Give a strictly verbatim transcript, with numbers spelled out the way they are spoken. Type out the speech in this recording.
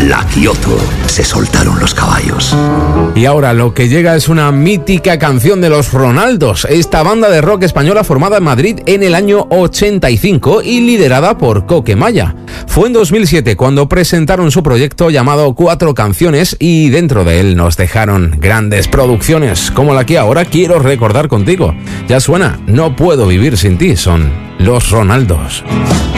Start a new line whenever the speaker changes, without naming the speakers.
La Kioto. Se soltaron los caballos.
Y ahora lo que llega es una mítica canción de los Ronaldos, esta banda de rock española formada en Madrid en el año ochenta y cinco y liderada por Coque Maya. Fue en dos mil siete cuando presentaron su proyecto llamado Cuatro Canciones y dentro de él nos dejaron grandes producciones como la que ahora quiero recordar contigo. Ya suena, No puedo vivir sin ti, son los Ronaldos.